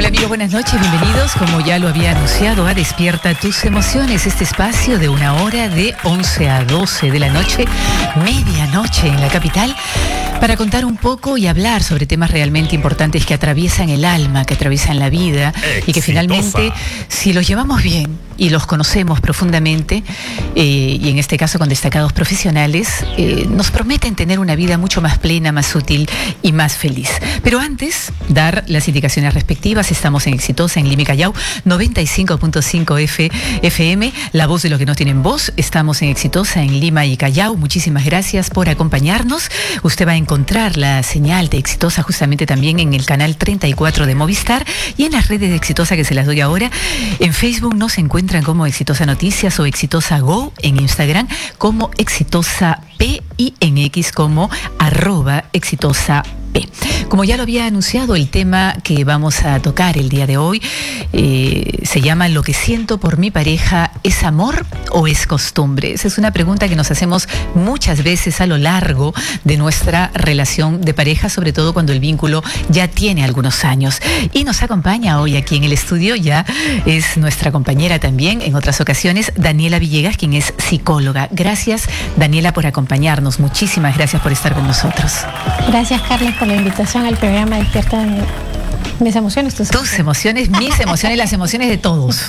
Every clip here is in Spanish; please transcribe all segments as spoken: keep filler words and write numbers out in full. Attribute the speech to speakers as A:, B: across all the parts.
A: Hola amigos, buenas noches, bienvenidos, como ya lo había anunciado, a Despierta Tus Emociones, este espacio de una hora de once a doce de la noche, medianoche en la capital, para contar un poco y hablar sobre temas realmente importantes que atraviesan el alma, que atraviesan la vida. Exitosa. Y que finalmente, si los llevamos bien y los conocemos profundamente, eh, y en este caso con destacados profesionales, eh, nos prometen tener una vida mucho más plena, más útil y más feliz. Pero antes, dar las indicaciones respectivas. Estamos en Exitosa, en Lima y Callao, noventa y cinco punto cinco F M, la voz de los que no tienen voz. Estamos en Exitosa, en Lima y Callao. Muchísimas gracias por acompañarnos. Usted va a encontrar la señal de Exitosa justamente también en el canal treinta y cuatro de Movistar y en las redes de Exitosa que se las doy ahora. En Facebook nos encuentran como Exitosa Noticias o Exitosa Go, en Instagram como Exitosa P y en X como arroba Exitosa P. Como ya lo había anunciado, el tema que vamos a tocar el día de hoy eh, se llama ¿Lo que siento por mi pareja es amor o es costumbre? Esa es una pregunta que nos hacemos muchas veces a lo largo de nuestra relación de pareja, sobre todo cuando el vínculo ya tiene algunos años. Y nos acompaña hoy aquí en el estudio, ya es nuestra compañera también en otras ocasiones, Daniela Villegas, quien es psicóloga. Gracias, Daniela, por acompañarnos. Muchísimas gracias por estar con nosotros.
B: Gracias, Carlos, por la invitación al programa Despierta mis emociones, tus,
A: tus emociones, mis emociones, las emociones de todos.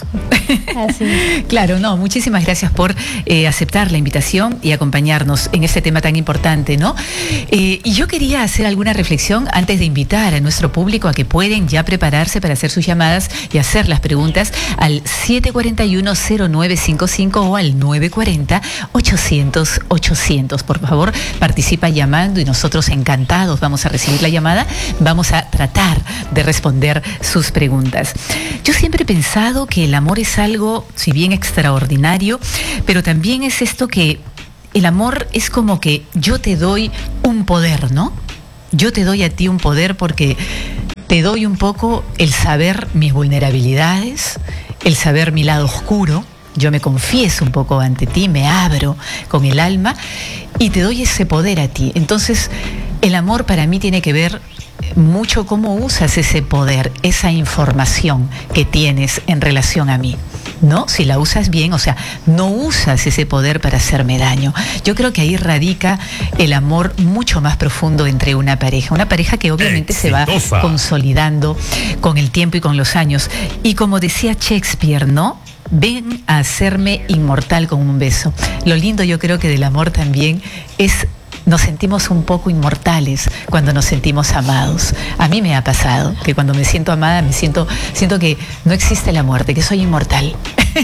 B: Así.
A: Claro, no, muchísimas gracias por eh, aceptar la invitación y acompañarnos en este tema tan importante, ¿no? Eh, y yo quería hacer alguna reflexión antes de invitar a nuestro público a que pueden ya prepararse para hacer sus llamadas y hacer las preguntas al siete cuatro uno, cero nueve cinco cinco o al nueve cuatro cero, ochocientos, ochocientos. Por favor, participa llamando y nosotros encantados vamos a recibir la llamada. Vamos a tratar de responder sus preguntas. Yo siempre he pensado que el amor es algo, si bien extraordinario, pero también es esto que el amor es como que yo te doy un poder, ¿no? Yo te doy a ti un poder porque te doy un poco el saber mis vulnerabilidades, el saber mi lado oscuro. Yo me confieso un poco ante ti, me abro con el alma y te doy ese poder a ti. Entonces, el amor para mí tiene que ver mucho cómo usas ese poder, esa información que tienes en relación a mí, ¿no? Si la usas bien, o sea, no usas ese poder para hacerme daño. Yo creo que ahí radica el amor mucho más profundo entre una pareja, una pareja que obviamente Exitosa. Se va consolidando con el tiempo y con los años. Y como decía Shakespeare, ¿no? Ven a hacerme inmortal con un beso. Lo lindo, yo creo que del amor también es nos sentimos un poco inmortales cuando nos sentimos amados. A mí me ha pasado que cuando me siento amada me siento, siento que no existe la muerte, que soy inmortal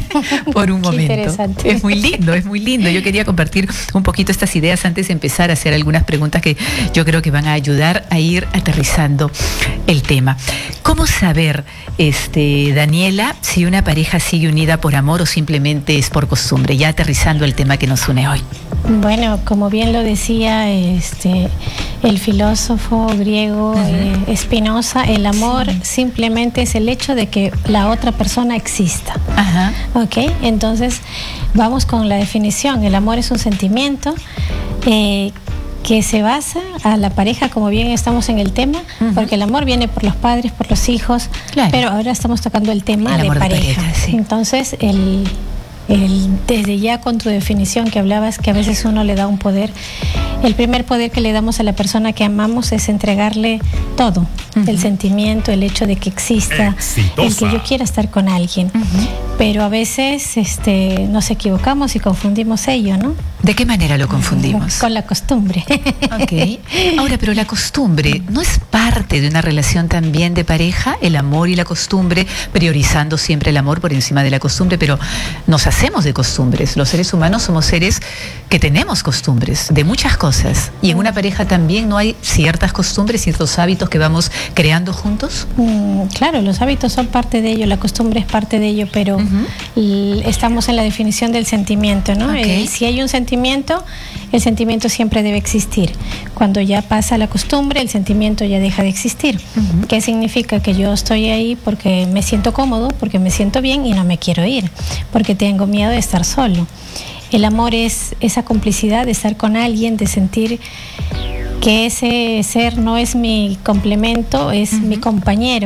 A: por un momento.
B: Interesante.
A: Es muy lindo, es muy lindo. Yo quería compartir un poquito estas ideas antes de empezar a hacer algunas preguntas que yo creo que van a ayudar a ir aterrizando el tema. ¿Cómo saber, este, Daniela, si una pareja sigue unida por amor o simplemente es por costumbre? Ya aterrizando el tema que nos une hoy.
B: Bueno, como bien lo decía este, el filósofo griego uh-huh. eh, Spinoza, el amor sí. simplemente es el hecho de que la otra persona exista. Uh-huh. ¿Ok? Entonces, vamos con la definición. El amor es un sentimiento eh, que se basa a la pareja, como bien estamos en el tema, uh-huh. porque el amor viene por los padres, por los hijos, claro. pero ahora estamos tocando el tema el de pareja. De pareja sí. Entonces, el... El, desde ya con tu definición que hablabas, que a veces uno le da un poder, el primer poder que le damos a la persona que amamos es entregarle todo, uh-huh. el sentimiento, el hecho de que exista, Exitosa. El que yo quiera estar con alguien, uh-huh. pero a veces este, nos equivocamos y confundimos ello, ¿no?
A: ¿De qué manera lo confundimos?
B: Con la costumbre.
A: Okay. Ahora, pero la costumbre ¿no es parte de una relación también de pareja? El amor y la costumbre, priorizando siempre el amor por encima de la costumbre, pero nos hacemos de costumbres. Los seres humanos somos seres que tenemos costumbres de muchas cosas. ¿Y en una pareja también no hay ciertas costumbres, ciertos hábitos que vamos creando juntos?
B: Mm, claro, los hábitos son parte de ello, la costumbre es parte de ello, pero uh-huh. estamos en la definición del sentimiento, ¿no? Okay. Eh, si hay un sentimiento, el sentimiento siempre debe existir. Cuando ya pasa la costumbre, el sentimiento ya deja de existir. Uh-huh. ¿Qué significa? Que yo estoy ahí porque me siento cómodo, porque me siento bien y no me quiero ir, porque tengo miedo de estar solo. El amor es esa complicidad de estar con alguien, de sentir que ese ser no es mi complemento, es uh-huh. mi compañero.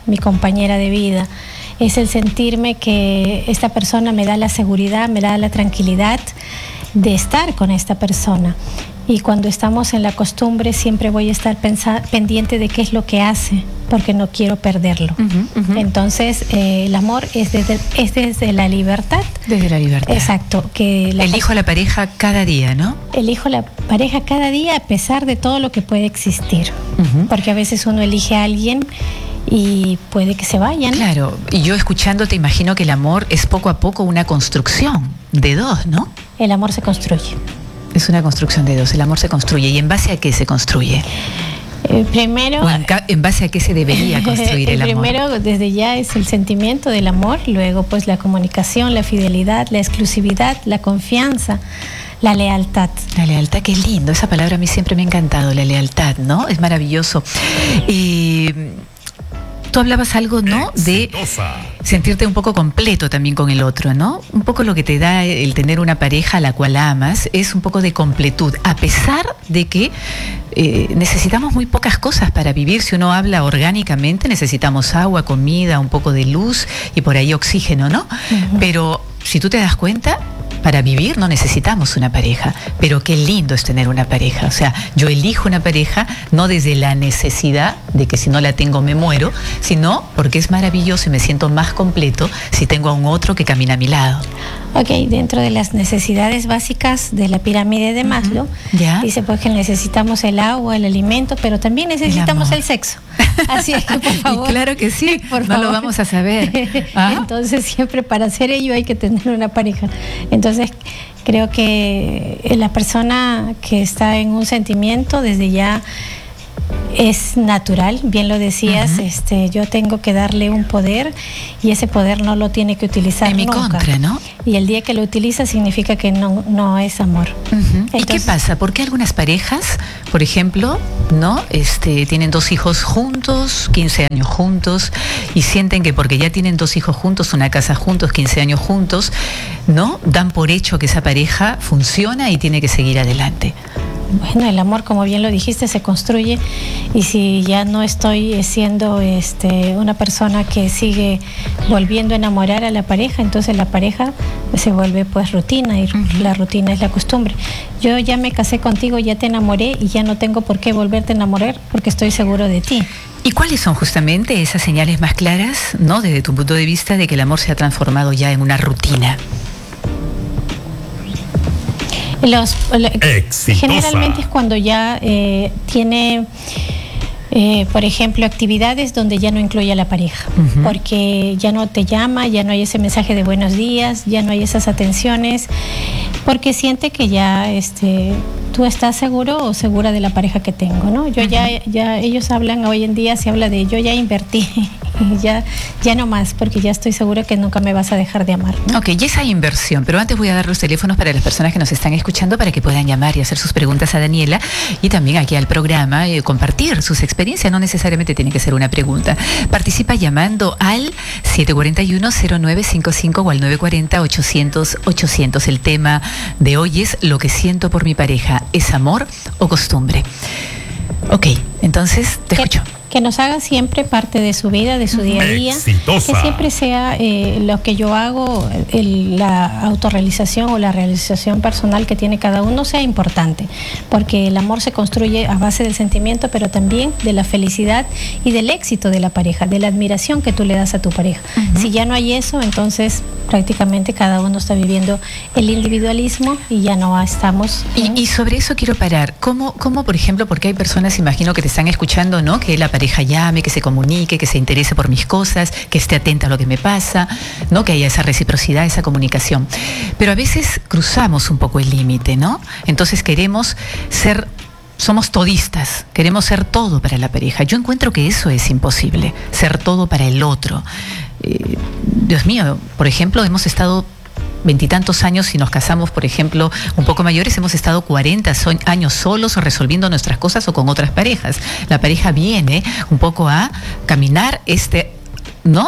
B: mi compañera de vida. Es el sentirme que esta persona me da la seguridad, me da la tranquilidad de estar con esta persona. Y cuando estamos en la costumbre siempre voy a estar pensa- pendiente de qué es lo que hace, porque no quiero perderlo. Uh-huh, uh-huh. Entonces, eh, el amor es desde, es desde la libertad.
A: Desde la libertad.
B: Exacto. Que la
A: elijo a la pareja cada día, ¿no?
B: Elijo la pareja cada día a pesar de todo lo que puede existir. Uh-huh. Porque a veces uno elige a alguien y puede que se vayan.
A: Claro, y yo escuchándote imagino que el amor es poco a poco una construcción de dos, ¿no?
B: El amor se construye.
A: Es una construcción de dos, el amor se construye. ¿Y en base a qué se construye?
B: Eh, primero...
A: ¿O en, en base a qué se debería construir el, el amor?
B: Primero, desde ya es el sentimiento del amor, luego pues la comunicación, la fidelidad, la exclusividad, la confianza, la lealtad.
A: La lealtad, qué lindo, esa palabra a mí siempre me ha encantado, la lealtad, ¿no? Es maravilloso. Y... tú hablabas algo, ¿no? De sentirte un poco completo también con el otro, ¿no? Un poco lo que te da el tener una pareja a la cual amas es un poco de completud, a pesar de que eh, necesitamos muy pocas cosas para vivir. Si uno habla orgánicamente, necesitamos agua, comida, un poco de luz y por ahí oxígeno, ¿no? Uh-huh. Pero si tú te das cuenta, para vivir no necesitamos una pareja, pero qué lindo es tener una pareja. O sea, yo elijo una pareja no desde la necesidad de que si no la tengo me muero, sino porque es maravilloso y me siento más completo si tengo a un otro que camina a mi lado.
B: Ok, dentro de las necesidades básicas de la pirámide de Maslow, uh-huh. ¿Ya? Dice pues que necesitamos el agua, el alimento, pero también necesitamos el, el sexo. Así es que por favor.
A: Y claro que sí, por no favor. Lo vamos a saber. ¿Ah?
B: Entonces siempre para hacer ello hay que tener una pareja. Entonces creo que la persona que está en un sentimiento desde ya es natural, bien lo decías, uh-huh. este, yo tengo que darle un poder y ese poder no lo tiene que utilizar
A: en mi
B: nunca.
A: Contra, ¿no?
B: Y el día que lo utiliza significa que no, no es amor.
A: Uh-huh. Entonces, ¿y qué pasa? ¿Por qué algunas parejas, por ejemplo, no, este, tienen dos hijos juntos, quince años juntos, y sienten que porque ya tienen dos hijos juntos, una casa juntos, quince años juntos, no, dan por hecho que esa pareja funciona y tiene que seguir adelante?
B: Bueno, el amor, como bien lo dijiste, se construye, y si ya no estoy siendo este, una persona que sigue volviendo a enamorar a la pareja, entonces la pareja se vuelve pues rutina, y uh-huh. la rutina es la costumbre. Yo ya me casé contigo, ya te enamoré y ya no tengo por qué volverte a enamorar porque estoy seguro de ti.
A: ¿Y cuáles son justamente esas señales más claras, ¿no? Desde tu punto de vista, de que el amor se ha transformado ya en una rutina?
B: Los, lo, generalmente es cuando ya eh, tiene, eh, por ejemplo, actividades donde ya no incluye a la pareja, uh-huh. porque ya no te llama, ya no hay ese mensaje de buenos días, ya no hay esas atenciones, porque siente que ya este, tú estás seguro o segura de la pareja que tengo, ¿no? Yo uh-huh. ya, ya, ellos hablan hoy en día, se habla de yo ya invertí. Ya, ya no más, porque ya estoy segura que nunca me vas a dejar de amar, ¿no?
A: Ok, y esa inversión, pero antes voy a dar los teléfonos para las personas que nos están escuchando para que puedan llamar y hacer sus preguntas a Daniela y también aquí al programa, eh, compartir sus experiencias, no necesariamente tiene que ser una pregunta. Participa llamando al siete cuatro uno, cero nueve cinco cinco o al nueve cuatro cero, ochocientos, ochocientos. El tema de hoy es lo que siento por mi pareja, ¿es amor o costumbre? Ok, entonces te escucho.
B: Que nos haga siempre parte de su vida, de su día a día.
C: Exitosa.
B: Que siempre sea eh, lo que yo hago, el, la autorrealización o la realización personal que tiene cada uno sea importante. Porque el amor se construye a base del sentimiento, pero también de la felicidad y del éxito de la pareja, de la admiración que tú le das a tu pareja. Uh-huh. Si ya no hay eso, entonces prácticamente cada uno está viviendo el individualismo y ya no estamos.
A: ¿eh? Y, y sobre eso quiero parar. ¿Cómo, cómo, por ejemplo, porque hay personas, imagino que te están escuchando, ¿no? Que la pareja llame, que se comunique, que se interese por mis cosas, que esté atenta a lo que me pasa, ¿no? Que haya esa reciprocidad, esa comunicación. Pero a veces cruzamos un poco el límite, ¿no? Entonces queremos ser, somos todistas, queremos ser todo para la pareja. Yo encuentro que eso es imposible, ser todo para el otro. Eh, Dios mío, por ejemplo, hemos estado veintitantos años, si nos casamos, por ejemplo, un poco mayores, hemos estado cuarenta años solos o resolviendo nuestras cosas o con otras parejas. La pareja viene un poco a caminar este, ¿no?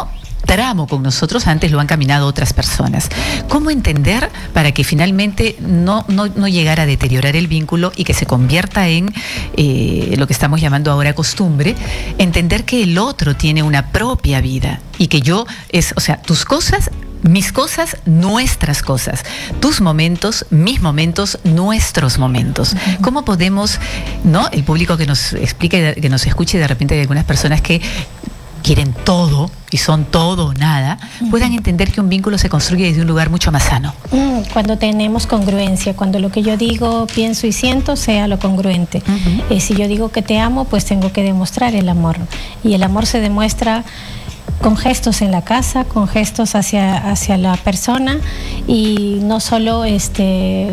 A: tramo con nosotros, antes lo han caminado otras personas. ¿Cómo entender para que finalmente no, no, no llegara a deteriorar el vínculo y que se convierta en eh, lo que estamos llamando ahora costumbre? Entender que el otro tiene una propia vida y que yo es, o sea, tus cosas, mis cosas, nuestras cosas, tus momentos, mis momentos, nuestros momentos. Uh-huh. ¿Cómo podemos, no, el público que nos explique, que nos escuche, de repente hay algunas personas que quieren todo y son todo o nada, uh-huh, puedan entender que un vínculo se construye desde un lugar mucho más sano?
B: Cuando tenemos congruencia, cuando lo que yo digo, pienso y siento sea lo congruente. Uh-huh. Eh, si yo digo que te amo, pues tengo que demostrar el amor. Y el amor se demuestra con gestos en la casa, con gestos hacia, hacia la persona, y no solo este...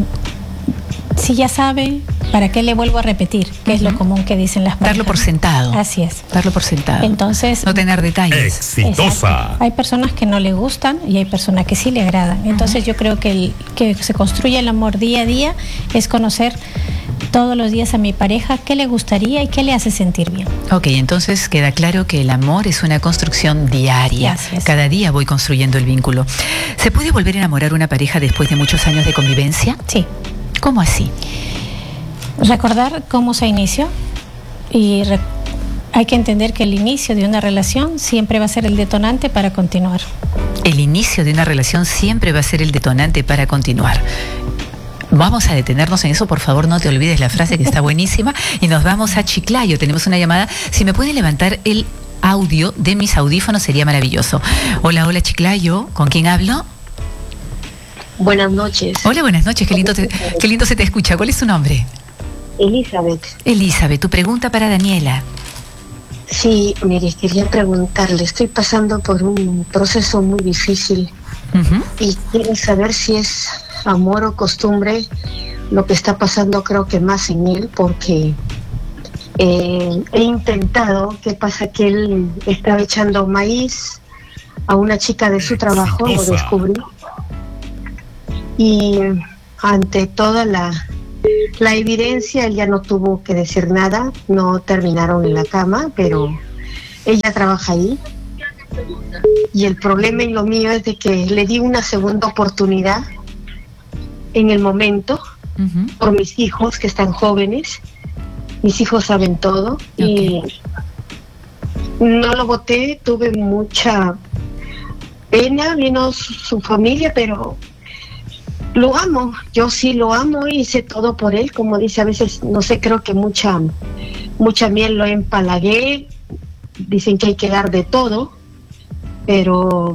B: si ya sabe, ¿para qué le vuelvo a repetir? Que uh-huh, es lo común que dicen las parejas.
A: Darlo por sentado.
B: Así es.
A: Darlo por sentado.
B: Entonces,
A: no tener detalles.
C: Exitosa.
B: Exacto. Hay personas que no le gustan y hay personas que sí le agradan. Entonces, uh-huh, yo creo que el que se construye el amor día a día es conocer todos los días a mi pareja qué le gustaría y qué le hace sentir bien.
A: Ok, entonces queda claro que el amor es una construcción diaria.
B: Gracias.
A: Cada día voy construyendo el vínculo. ¿Se puede volver a enamorar una pareja después de muchos años de convivencia?
B: Sí.
A: ¿Cómo así?
B: Recordar cómo se inició y re- hay que entender que el inicio de una relación siempre va a ser el detonante para continuar.
A: El inicio de una relación siempre va a ser el detonante para continuar. Vamos a detenernos en eso, por favor, no te olvides la frase que está buenísima, y nos vamos a Chiclayo. Tenemos una llamada. Si me pueden levantar el audio de mis audífonos sería maravilloso. Hola, hola Chiclayo, ¿con quién hablo?
D: Buenas noches.
A: Hola, buenas noches, qué lindo, te, qué lindo se te escucha. ¿Cuál es tu nombre?
D: Elizabeth.
A: Elizabeth, tu pregunta para Daniela.
D: Sí, mire, quería preguntarle, estoy pasando por un proceso muy difícil, uh-huh, y quiero saber si es amor o costumbre lo que está pasando, creo que más en él, porque eh, he intentado, ¿qué pasa? Que él estaba echando maíz a una chica de su trabajo, lo descubrí, y ante toda la, la evidencia, él ya no tuvo que decir nada, no terminaron en la cama, pero ella trabaja ahí, y el problema en lo mío es de que le di una segunda oportunidad en el momento, uh-huh, por mis hijos que están jóvenes. Mis hijos saben todo, okay, y no lo boté, tuve mucha pena, vino su, su familia, pero lo amo, yo sí lo amo, hice todo por él, como dice a veces, no sé, creo que mucha mucha miel lo empalagué, dicen que hay que dar de todo, pero